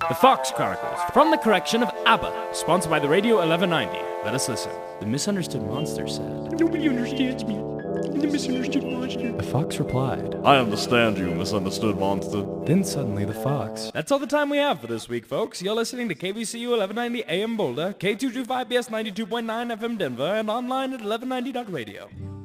The Fox Chronicles, from the correction of ABBA, sponsored by the Radio 1190. Let us listen. The misunderstood monster said, Nobody understands me. The misunderstood monster. The fox replied, I understand you, misunderstood monster. Then suddenly the fox. That's all the time we have for this week, folks. You're listening to KVCU 1190 AM Boulder, K225BS 92.9 FM Denver, and online at 1190.radio.